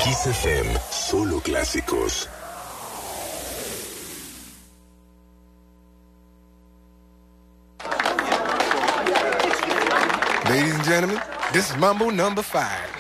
Kiss FM, solo clásicos. Ladies and gentlemen, this is Mambo number 5.